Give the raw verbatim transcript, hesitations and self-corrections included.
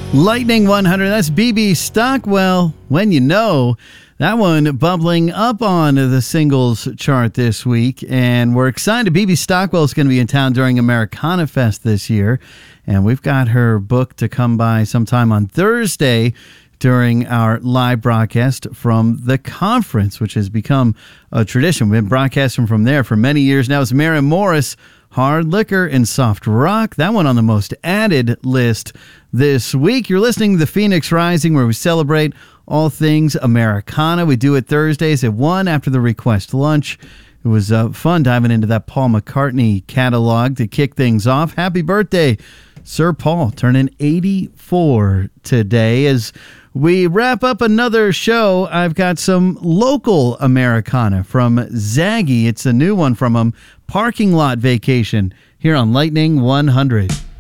Lightning one hundred, that's B B Stockwell, When You Know. That one bubbling up on the singles chart this week, and we're excited. B B Stockwell is going to be in town during Americana Fest this year, and we've got her book to come by sometime on Thursday during our live broadcast from the conference, which has become a tradition. We've been broadcasting from there for many years now. It's Maren Morris, Hard Liquor and Soft Rock. That one on the most added list this week. You're listening to The Phoenix Rising, where we celebrate all things Americana. We do it Thursdays at one after the request lunch. It was uh, fun diving into that Paul McCartney catalog to kick things off. Happy birthday, Sir Paul, turning eighty-four today. As we wrap up another show, I've got some local Americana from Zaggy. It's a new one from them, Parking Lot Vacation, here on Lightning one hundred.